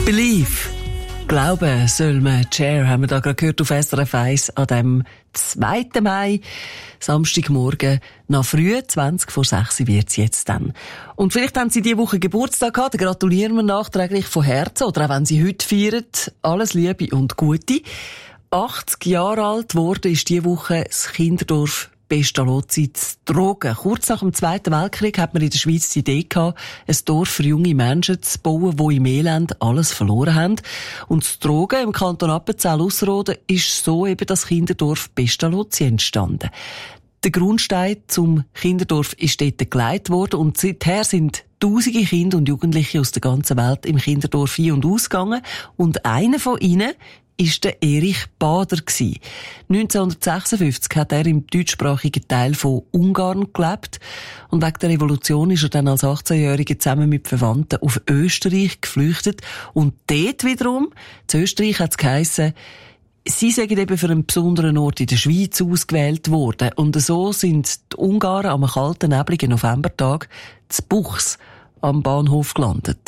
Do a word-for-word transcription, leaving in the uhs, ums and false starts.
Believe. Glauben soll man. Cher haben wir da gerade gehört auf S R F eins an dem zweiten Mai. Samstagmorgen, nach früh, zwanzig vor sechs wird es jetzt dann. Und vielleicht haben Sie diese Woche Geburtstag gehabt, dann gratulieren wir nachträglich von Herzen. Oder auch wenn Sie heute feiern, alles Liebe und Gute. achtzig Jahre alt wurde ist diese Woche das Kinderdorf Pestalozzi zu Trogen. Kurz nach dem Zweiten Weltkrieg hat man in der Schweiz die Idee gehabt, ein Dorf für junge Menschen zu bauen, die im Elend alles verloren haben. Und zu Trogen im Kanton Appenzell-Ausserrhoden ist so eben das Kinderdorf Pestalozzi entstanden. Der Grundstein zum Kinderdorf ist dort gelegt worden und seither sind tausende Kinder und Jugendliche aus der ganzen Welt im Kinderdorf ein- und ausgegangen. Und einer von ihnen ist der Erich Bader gsi. neunzehnhundertsechsundfünfzig hat er im deutschsprachigen Teil von Ungarn gelebt und wegen der Revolution ist er dann als achtzehnjähriger zusammen mit Verwandten auf Österreich geflüchtet und dort wiederum, zu Österreich hat es geheissen, sie seien eben für einen besonderen Ort in der Schweiz ausgewählt worden und so sind die Ungarn am kalten, nebligen Novembertag zu Buchs am Bahnhof gelandet.